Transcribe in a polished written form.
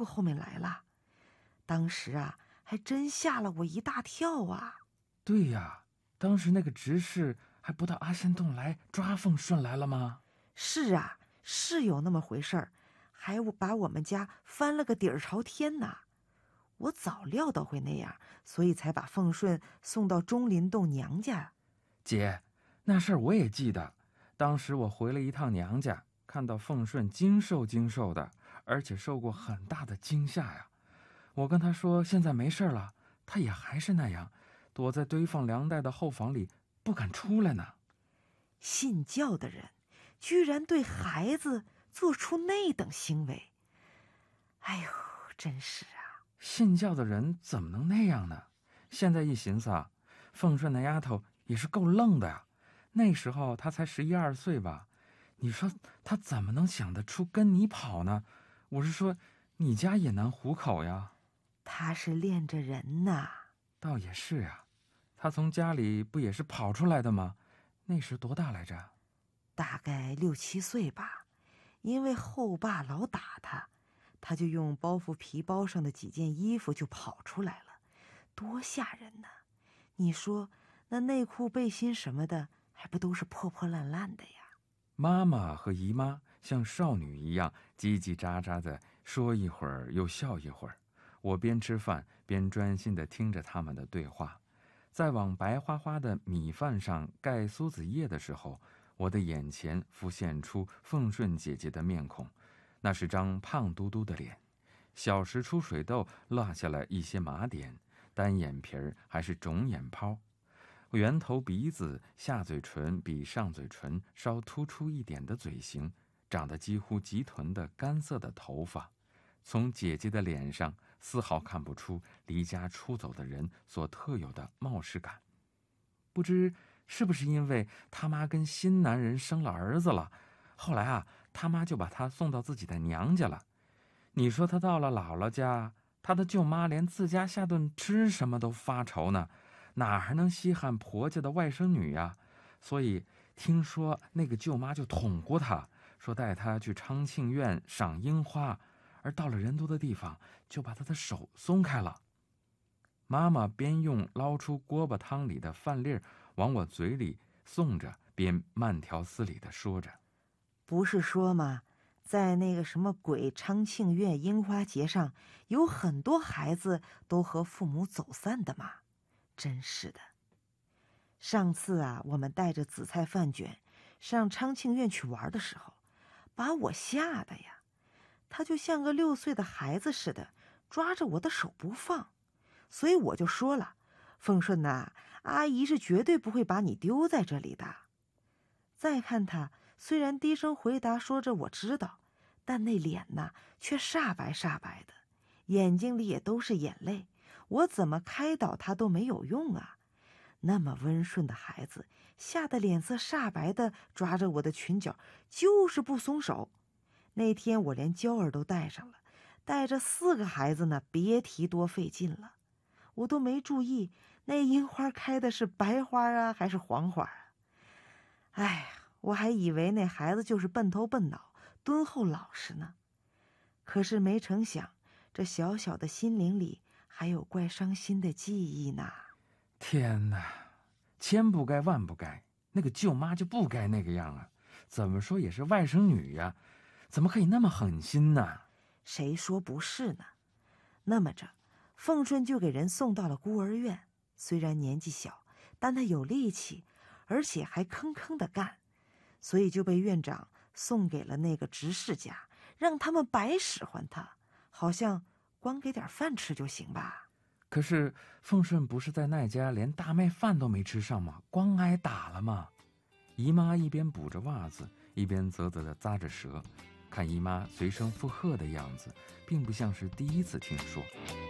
过后面来了。当时啊，还真吓了我一大跳啊。 对呀，当时那个执事还不到阿仙洞来抓凤顺来了吗？ 是啊，是有那么回事儿，还把我们家翻了个底儿朝天呐。我早料到会那样，所以才把凤顺送到钟林洞娘家。 姐，那事儿我也记得，当时我回了一趟娘家，看到凤顺精瘦精瘦的，而且受过很大的惊吓呀。我跟他说现在没事了，他也还是那样，躲在堆放粮袋的后房里不敢出来呢。 信教的人居然对孩子做出那等行为，哎呦，真是啊。 信教的人怎么能那样呢？现在一寻思啊，凤顺那丫头也是够愣的呀。那时候她才11、12岁吧，你说她怎么能想得出跟你跑呢？我是说，你家也难糊口呀。 他是练着人呐。 倒也是呀，她从家里不也是跑出来的吗？那时多大来着？ 大概6、7岁吧。因为后爸老打他，他就用包袱皮包上的几件衣服就跑出来了，多吓人呢！你说那内裤背心什么的还不都是破破烂烂的呀？ 妈妈和姨妈像少女一样叽叽喳喳的说一会儿又笑一会儿，我边吃饭边专心地听着他们的对话。在往白花花的米饭上盖苏子叶的时候，我的眼前浮现出凤顺姐姐的面孔，那是张胖嘟嘟的脸，小时出水痘落下了一些麻点，单眼皮儿还是肿眼泡，圆头鼻子，下嘴唇比上嘴唇稍突出一点的嘴型，长得几乎及臀的干涩的头发，从姐姐的脸上丝毫看不出离家出走的人所特有的冒失感。不知是不是因为他妈跟新男人生了儿子了，后来啊，他妈就把他送到自己的娘家了。你说他到了姥姥家，他的舅妈连自家下顿吃什么都发愁呢，哪还能稀罕婆家的外甥女呀？所以听说那个舅妈就捅过他，说带他去昌庆院赏樱花，而到了人多的地方，就把他的手松开了。妈妈边用捞出锅巴汤里的饭粒往我嘴里送着，边慢条斯理地说着：“ 不是说嘛，在那个什么鬼昌庆院樱花节上，有很多孩子都和父母走散的嘛。真是的。上次啊，我们带着紫菜饭卷上昌庆院去玩的时候，把我吓得呀，他就像个6岁的孩子似的，抓着我的手不放。所以我就说了，凤顺呐，阿姨是绝对不会把你丢在这里的。再看他，虽然低声回答说着我知道，但那脸呐却煞白煞白的，眼睛里也都是眼泪，我怎么开导他都没有用啊。那么温顺的孩子，吓得脸色煞白的抓着我的裙角，就是不松手。那天我连胶儿都带上了，带着4个孩子呢，别提多费劲了。我都没注意那樱花开的是白花啊还是黄花啊。哎呀，我还以为那孩子就是笨头笨脑敦厚老实呢，可是没成想这小小的心灵里还有怪伤心的记忆呢。 天哪，千不该万不该，那个舅妈就不该那个样啊！怎么说也是外甥女呀，怎么可以那么狠心呢？ 谁说不是呢？那么着，凤顺就给人送到了孤儿院。虽然年纪小，但他有力气，而且还吭吭的干，所以就被院长送给了那个执事家，让他们白使唤他，好像光给点饭吃就行吧。 可是凤顺不是在那家连大麦饭都没吃上吗？光挨打了吗？姨妈一边补着袜子，一边啧啧地咂着舌，看姨妈随声附和的样子，并不像是第一次听说。